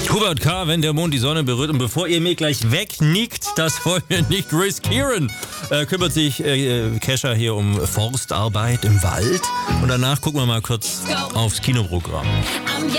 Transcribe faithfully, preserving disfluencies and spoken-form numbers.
Hubert K., wenn der Mond die Sonne berührt. Und bevor ihr mir gleich wegnickt, das wollen wir nicht riskieren, äh, kümmert sich äh, Kesha hier um Forstarbeit im Wald. Und danach gucken wir mal kurz aufs Kinoprogramm.